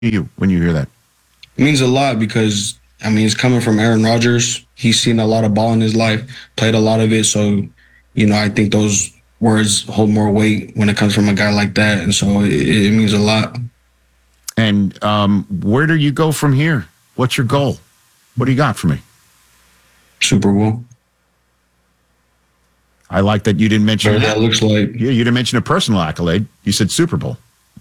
you when you hear that? It means a lot because, I mean, it's coming from Aaron Rodgers. He's seen a lot of ball in his life, played a lot of it. So, I think those words hold more weight when it comes from a guy like that. And so it means a lot. And where do you go from here? What's your goal? What do you got for me? Super Bowl. I like that you didn't mention Whatever that looks like. Yeah, you didn't mention a personal accolade. You said Super Bowl.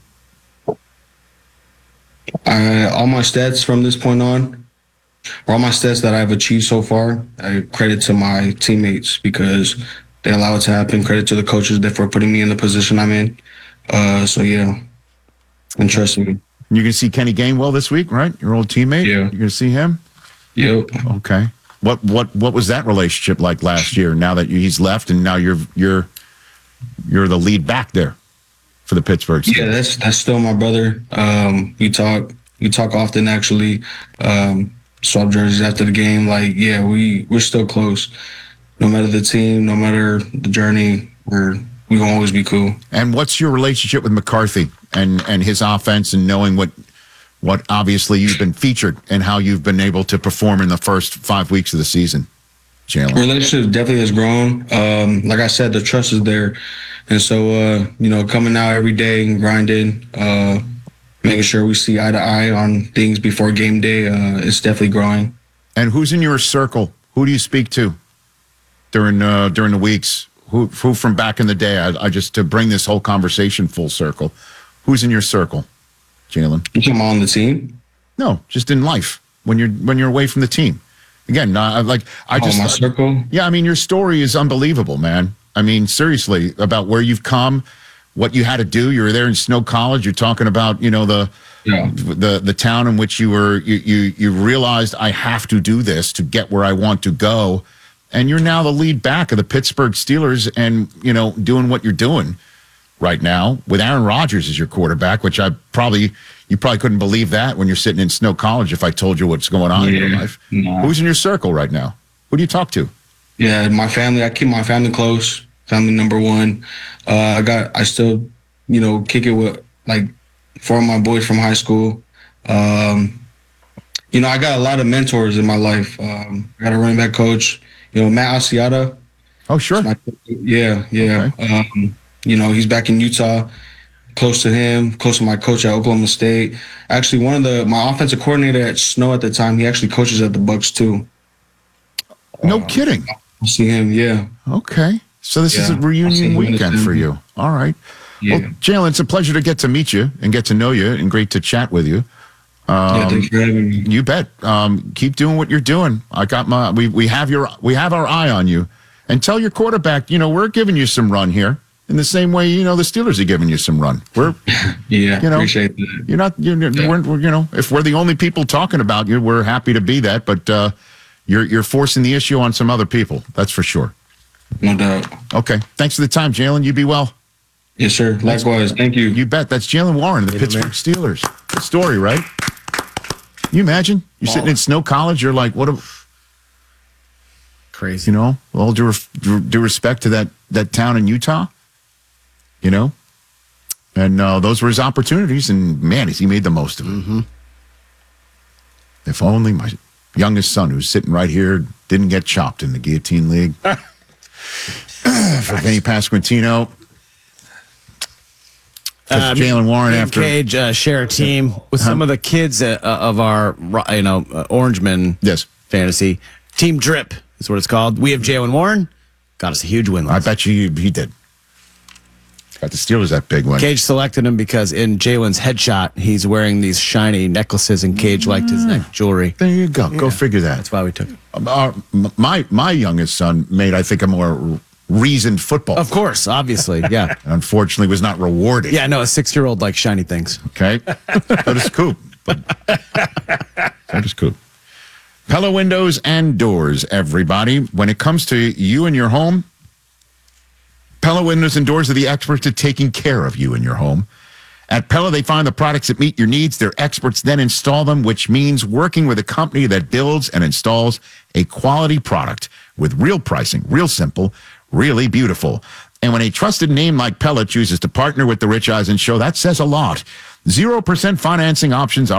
All my stats from this point on, or all my stats that I've achieved so far, I credit to my teammates because they allow it to happen. Credit to the coaches for putting me in the position I'm in. So, yeah, and trust me. You're going to see Kenny Gainwell this week, right? Your old teammate? Yeah. You're going to see him? Yep. Okay. What was that relationship like last year? Now that he's left, and now you're the lead back there for the Pittsburgh Steelers. Yeah, that's still my brother. We talk often actually. Swap jerseys after the game. Like, yeah, we're still close. No matter the team, no matter the journey, we gonna always be cool. And what's your relationship with McCarthy and his offense, and knowing what obviously you've been featured and how you've been able to perform in the first 5 weeks of the season, Jalen? Relationship definitely has grown. Like I said, the trust is there. And so, coming out every day and grinding, making sure we see eye to eye on things before game day, it's definitely growing. And who's in your circle? Who do you speak to during the weeks? Who from back in the day? I just, to bring this whole conversation full circle, who's in your circle, Jalen? You talking on the team? No, just in life when you're away from the team. Again, my circle. Yeah, I mean, your story is unbelievable, man. I mean, seriously, about where you've come, what you had to do. You were there in Snow College. You're talking about, the town in which you realized, I have to do this to get where I want to go. And you're now the lead back of the Pittsburgh Steelers and, doing what you're doing right now with Aaron Rodgers as your quarterback, which you probably couldn't believe that when you're sitting in Snow College if I told you what's going on in your life. No. Who's in your circle right now? Who do you talk to? Yeah, my family. I keep my family close. Family number one. I still, kick it with like 4 of my boys from high school. I got a lot of mentors in my life. I got a running back coach, Matt Asiata. Oh, sure. Yeah. Okay. He's back in Utah. Close to him, close to my coach at Oklahoma State. Actually, my offensive coordinator at Snow at the time, he actually coaches at the Bucs too. No kidding. I see him, yeah. Okay. So this is a reunion weekend for you. All right. Yeah. Well, Jalen, it's a pleasure to get to meet you and get to know you, and great to chat with you. Thanks for having me. You bet. Keep doing what you're doing. We have our eye on you, and tell your quarterback, we're giving you some run here. In the same way, the Steelers are giving you some run. Appreciate that. If we're the only people talking about you, we're happy to be that. But you're forcing the issue on some other people. That's for sure. No doubt. Okay. Thanks for the time, Jalen. You be well. Yes, sir. Likewise. Thank you. You bet. That's Jalen Warren of the Pittsburgh Steelers. Good story, right? Can you imagine? You're sitting in Snow College. You're like, crazy. All due respect to that town in Utah. And those were his opportunities, and man, he made the most of it. Mm-hmm. If only my youngest son, who's sitting right here, didn't get chopped in the Guillotine League. For Vinny Pasquantino. Jalen Warren after Cage share a team with some of the kids of our Orangeman fantasy team. Drip is what it's called. We have Jalen Warren. Got us a huge win. I bet you he did. Got the Steelers that big one. Cage selected him because in Jalen's headshot, he's wearing these shiny necklaces, and Cage liked his neck jewelry. There you go. Go figure that. That's why we took him. My youngest son made, I think, a more reasoned football. Of course, obviously, yeah. Unfortunately, was not rewarded. Yeah, no, a 6-year-old likes shiny things. Okay. So does Coop. So does Coop. Pella Windows and Doors, everybody. When it comes to you and your home, Pella Windows and Doors are the experts at taking care of you and your home. At Pella, they find the products that meet your needs. Their experts then install them, which means working with a company that builds and installs a quality product with real pricing, real simple, really beautiful. And when a trusted name like Pella chooses to partner with the Rich Eisen Show, that says a lot. 0% financing options